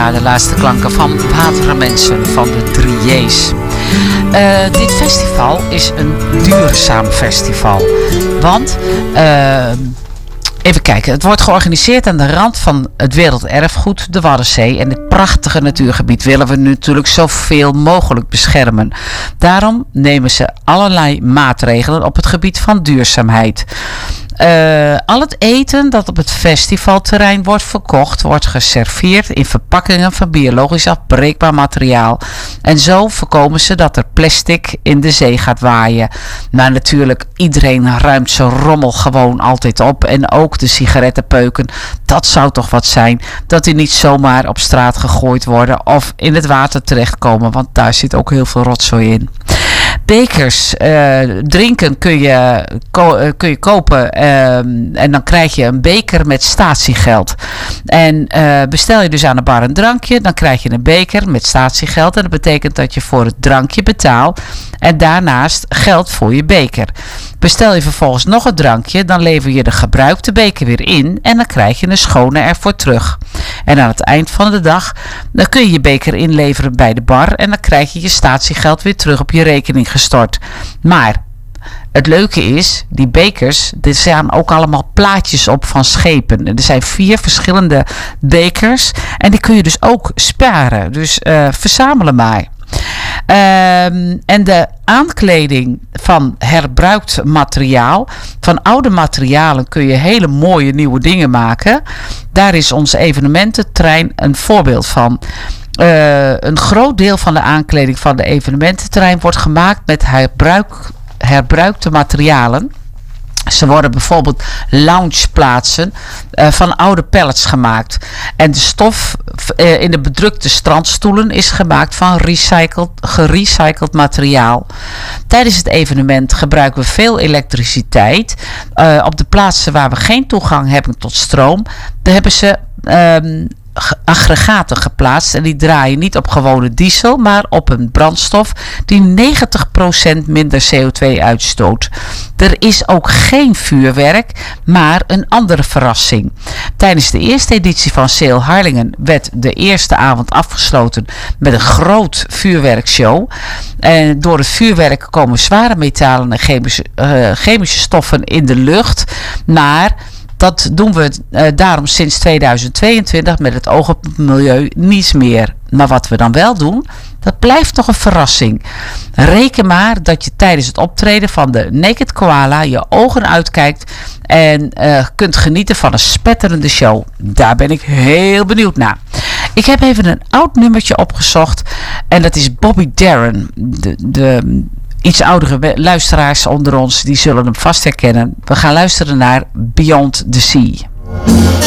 Ja, de laatste klanken van Watermensen van de 3J's. Dit festival is een duurzaam festival. Want, even kijken, het wordt georganiseerd aan de rand van het werelderfgoed, de Waddenzee. En dit prachtige natuurgebied willen we natuurlijk zoveel mogelijk beschermen. Daarom nemen ze allerlei maatregelen op het gebied van duurzaamheid. Al het eten dat op het festivalterrein wordt verkocht, wordt geserveerd in verpakkingen van biologisch afbreekbaar materiaal. En zo voorkomen ze dat er plastic in de zee gaat waaien. Maar natuurlijk, iedereen ruimt zijn rommel gewoon altijd op. En ook de sigarettenpeuken. Dat zou toch wat zijn. Dat die niet zomaar op straat gegooid worden of in het water terechtkomen. Want daar zit ook heel veel rotzooi in. Bekers, drinken kun je kopen en dan krijg je een beker met statiegeld. En bestel je dus aan de bar een drankje, dan krijg je een beker met statiegeld. En dat betekent dat je voor het drankje betaalt en daarnaast geld voor je beker. Bestel je vervolgens nog een drankje, dan lever je de gebruikte beker weer in en dan krijg je een schone ervoor terug. En aan het eind van de dag dan kun je je beker inleveren bij de bar en dan krijg je je statiegeld weer terug op je rekening gestort. Maar het leuke is, die bekers, er staan ook allemaal plaatjes op van schepen. Er zijn 4 verschillende bekers en die kun je dus ook sparen. Dus verzamelen maar. En de aankleding van herbruikt materiaal. Van oude materialen kun je hele mooie nieuwe dingen maken. Daar is ons evenemententerrein een voorbeeld van. Een groot deel van de aankleding van de evenemententerrein wordt gemaakt met herbruikte materialen. Ze worden bijvoorbeeld loungeplaatsen van oude pallets gemaakt. En de stof in de bedrukte strandstoelen is gemaakt van gerecycled materiaal. Tijdens het evenement gebruiken we veel elektriciteit. Op de plaatsen waar we geen toegang hebben tot stroom, daar hebben ze aggregaten geplaatst en die draaien niet op gewone diesel, maar op een brandstof die 90% minder CO2 uitstoot. Er is ook geen vuurwerk, maar een andere verrassing. Tijdens de eerste editie van Sail Harlingen werd de eerste avond afgesloten met een groot vuurwerkshow. En door het vuurwerk komen zware metalen en chemische stoffen in de lucht, maar dat doen we daarom sinds 2022 met het oog op het milieu niets meer. Maar wat we dan wel doen, dat blijft nog een verrassing. Reken maar dat je tijdens het optreden van de Naked Koala je ogen uitkijkt en kunt genieten van een spetterende show. Daar ben ik heel benieuwd naar. Ik heb even een oud nummertje opgezocht en dat is Bobby Darin. De iets oudere luisteraars onder ons, die zullen hem vast herkennen. We gaan luisteren naar Beyond the Sea.